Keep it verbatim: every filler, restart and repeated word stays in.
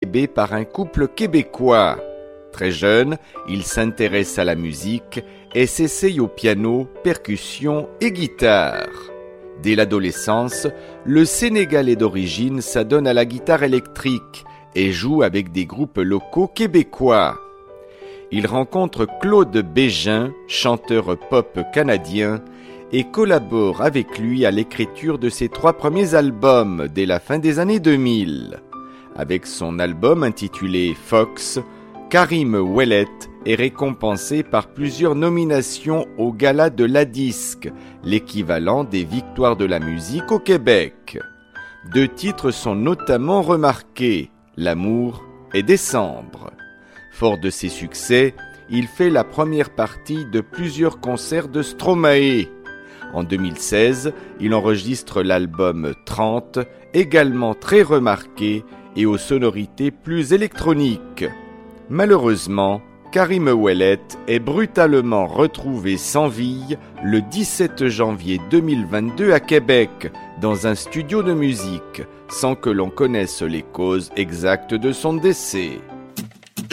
bébé par un couple québécois. Très jeune, il s'intéresse à la musique et s'essaye au piano, percussion et guitare. Dès l'adolescence, le Sénégalais d'origine s'adonne à la guitare électrique et joue avec des groupes locaux québécois. Il rencontre Claude Bégin, chanteur pop canadien, et collabore avec lui à l'écriture de ses trois premiers albums dès la fin des années deux mille. Avec son album intitulé Fox, Karim Ouellet est récompensé par plusieurs nominations au Gala de la Disque, l'équivalent des Victoires de la musique au Québec. Deux titres sont notamment remarqués, L'amour et Décembre. Fort de ses succès, il fait la première partie de plusieurs concerts de Stromae. En deux mille seize, il enregistre l'album trente, également très remarqué et aux sonorités plus électroniques. Malheureusement, Karim Ouellet est brutalement retrouvé sans vie le dix-sept janvier deux mille vingt-deux à Québec, dans un studio de musique, sans que l'on connaisse les causes exactes de son décès.